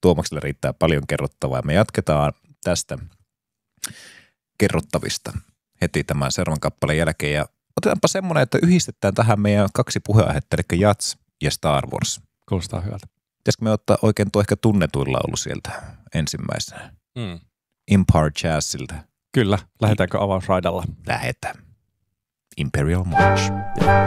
Tuomakselle riittää paljon kerrottavaa. Me jatketaan tästä kerrottavista heti tämän seuraavan kappaleen jälkeen. Ja otetaanpa semmoinen, että yhdistetään tähän meidän 2 puheenaihetta, eli Jats ja Star Wars. Kuulostaa hyvältä. Pitäisikö me ottaa oikein tuo ehkä tunnetuin laulu sieltä ensimmäisenä? Empire Jazzilta. Kyllä. Lähdetäänkö avausraidalla? Lähetään. Imperial March.